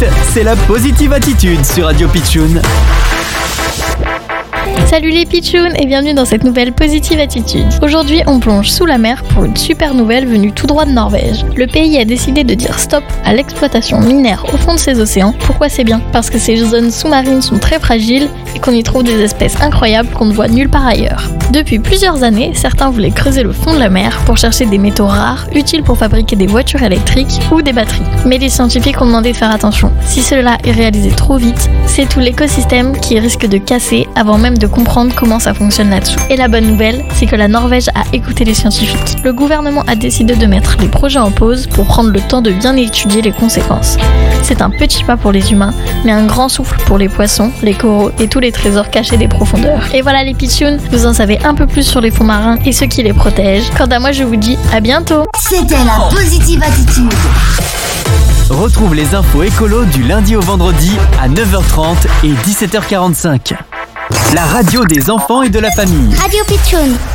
suite, c'est la Positive Attitude sur Radio Pitchoun. Salut les pitchouns et bienvenue dans cette nouvelle Positive Attitude. Aujourd'hui, on plonge sous la mer pour une super nouvelle venue tout droit de Norvège. Le pays a décidé de dire stop à l'exploitation minière au fond de ses océans. Pourquoi c'est bien ? Parce que ces zones sous-marines sont très fragiles et qu'on y trouve des espèces incroyables qu'on ne voit nulle part ailleurs. Depuis plusieurs années, certains voulaient creuser le fond de la mer pour chercher des métaux rares utiles pour fabriquer des voitures électriques ou des batteries. Mais les scientifiques ont demandé de faire attention. Si cela est réalisé trop vite, c'est tout l'écosystème qui risque de casser avant même de comprendre comment ça fonctionne là-dessous. Et la bonne nouvelle, c'est que la Norvège a écouté les scientifiques. Le gouvernement a décidé de mettre les projets en pause pour prendre le temps de bien étudier les conséquences. C'est un petit pas pour les humains, mais un grand souffle pour les poissons, les coraux et tous les trésors cachés des profondeurs. Et voilà les pitchouns, vous en savez un peu plus sur les fonds marins et ceux qui les protègent. Quant à moi, je vous dis à bientôt. C'était la Positive Attitude. Retrouve les infos écolo du lundi au vendredi à 9h30 et 17h45. La radio des enfants et de la famille. Radio Pitchoun.